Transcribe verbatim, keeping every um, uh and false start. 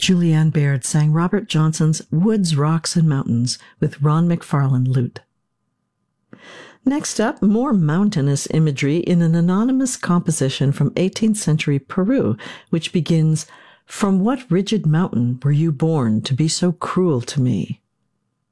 Julianne Baird sang Robert Johnson's Woods, Rocks, and Mountains with Ron McFarlane lute. Next up, more mountainous imagery in an anonymous composition from eighteenth century Peru, which begins, "From what rigid mountain were you born to be so cruel to me?"